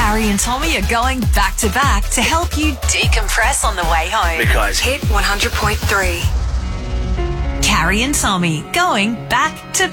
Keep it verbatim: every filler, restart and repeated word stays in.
Carrie and Tommy are going back to back to help you decompress on the way home. Because Hit one hundred point three. Carrie and Tommy going back to